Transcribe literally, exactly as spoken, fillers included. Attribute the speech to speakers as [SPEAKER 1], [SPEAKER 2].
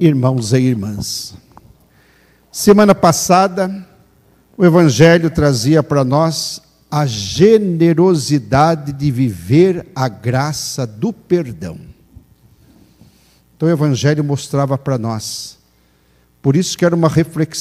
[SPEAKER 1] irmãos e irmãs. Semana passada, o Evangelho trazia para nós a generosidade de viver a graça do perdão. Então o Evangelho mostrava para nós. Por isso que era uma reflexão